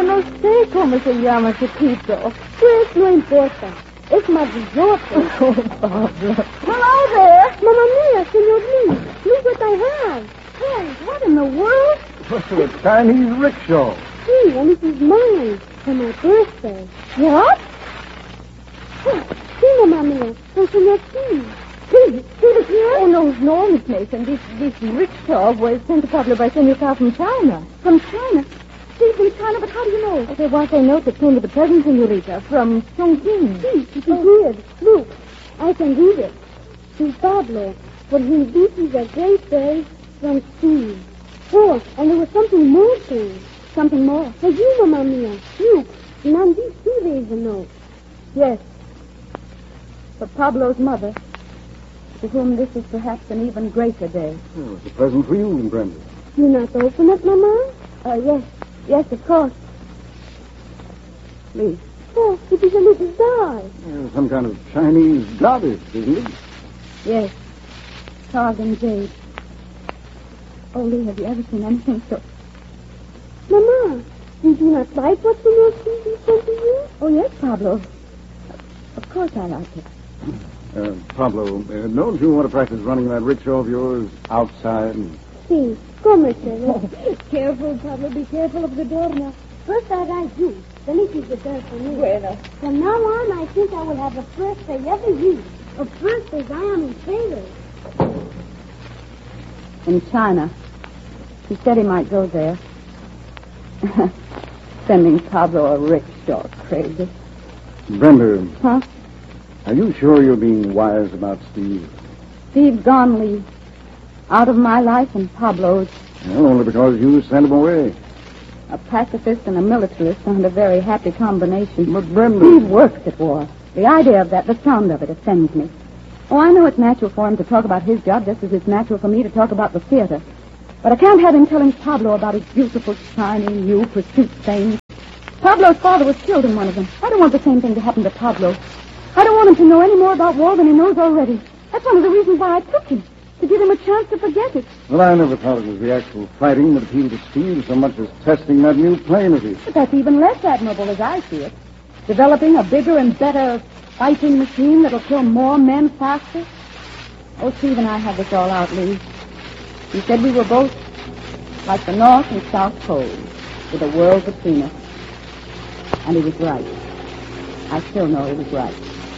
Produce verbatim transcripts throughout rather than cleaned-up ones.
no sé cómo se llama, chiquito. Pues no importa. Es maravilloso. Oh, Pablo. Hello there. Mamma mia, Senor Lee. Look what I have. Hey, what in the world? What's a Chinese rickshaw? See, and this is mine for my birthday. What? Oh, see, Mamma mia, from Senor Lee. See, see the here? Oh, no, no, Miss Mason. This, this rickshaw was sent to Pablo by Senor Carl from China. From China? See, from China, but how do you know? There was a note that came with the present, Senorita, from Chongqing. See, it is weird. Look, I can read it. To Pablo, for him this is a great day from sea. Oh, and there was something more too. Something more? For you, Mamma mia. Look, and on this too there is a note. Yes. For Pablo's mother, to whom this is perhaps an even greater day. Oh, it's a present for you, Brenda. You not open it, Mamma? Uh, yes. Yes, of course. Please. Oh, it is a little doll. Uh, some kind of Chinese goddess, isn't it? Yes. Carved in jade. Oh, Lee, have you ever seen anything so... Mamma, did you not like what Senor Stevie sent to you? Oh, yes, Pablo. Of course I like it. Uh, Pablo, uh, don't you want to practice running that rickshaw of yours outside? And... See, come, Marcelo. Careful, Pablo. Be careful of the door now. First I ride you. Then it is the door for me. Bueno. From now on, I think I will have a birthday every year. A birthday I am in favor. In China. He said he might go there. Sending Pablo a rickshaw, crazy. Brenda. Huh? Are you sure you're being wise about Steve? Steve gone, Lee. Out of my life and Pablo's. Well, only because you sent him away. A pacifist and a militarist aren't a very happy combination. But Brenda... Steve works at war. The idea of that, the sound of it, offends me. Oh, I know it's natural for him to talk about his job just as it's natural for me to talk about the theater. But I can't have him telling Pablo about his beautiful, shiny, new pursuit things. Pablo's father was killed in one of them. I don't want the same thing to happen to Pablo. I don't want him to know any more about war than he knows already. That's one of the reasons why I took him. To give him a chance to forget it. Well, I never thought it was the actual fighting that appealed to Steve so much as testing that new plane of his. But that's even less admirable as I see it. Developing a bigger and better fighting machine that'll kill more men faster. Oh, Steve and I had this all out, Lee. He said we were both like the North and South Poles, with a world between us. And he was right. I still know he was right.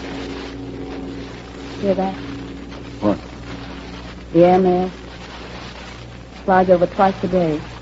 Hear that? What? The airmail flies over twice a day.